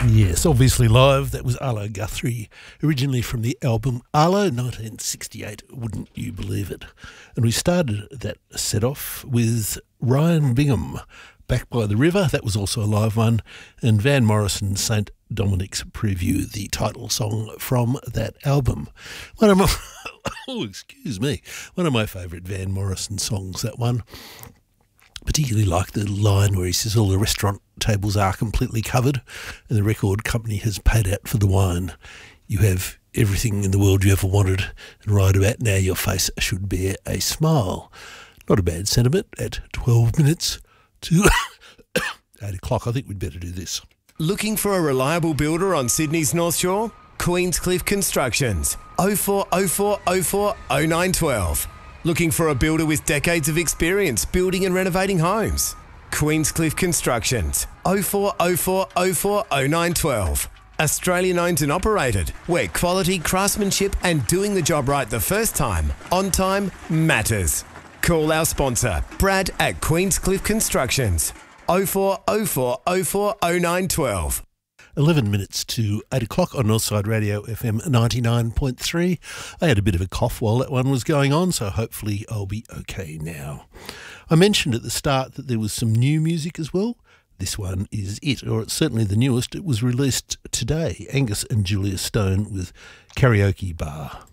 Yes, obviously live. That was Arlo Guthrie, originally from the album Arlo, 1968. Wouldn't you believe it? And we started that set off with Ryan Bingham, Back by the River. That was also a live one. And Van Morrison, St. Dominic's Preview, the title song from that album. One of my, one of my favourite Van Morrison songs, that one. Particularly like the line where he says all the restaurant tables are completely covered and the record company has paid out for the wine. You have everything in the world you ever wanted, and right about now your face should bear a smile. Not a bad sentiment at 12 minutes to 8 o'clock. I think we'd better do this. Looking for a reliable builder on Sydney's North Shore? Queenscliff Constructions. 0404 04 0912. Looking for a builder with decades of experience building and renovating homes? Queenscliff Constructions. 0404 04 0912. Australian owned and operated, where quality, craftsmanship and doing the job right the first time, on time, matters. Call our sponsor, Brad at Queenscliff Constructions. 0404 04 0912. 11 minutes to 8 o'clock on Northside Radio FM 99.3. I had a bit of a cough while that one was going on, so hopefully I'll be okay now. I mentioned at the start that there was some new music as well. This one is it, or it's certainly the newest. It was released today. Angus and Julia Stone with Karaoke Bar.